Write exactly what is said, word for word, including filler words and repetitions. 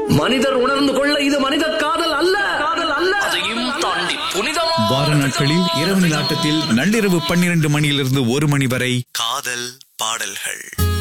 மனிதர் உணர்ந்து கொள்ள இது மனித காதல் அல்ல, காதல் அல்ல, அதையும் தாண்டி புனிதம். வார நாட்களில் இரவு நாட்டத்தில் நள்ளிரவு பன்னிரண்டு மணியிலிருந்து ஒரு மணி வரை காதல் பாடல்கள்.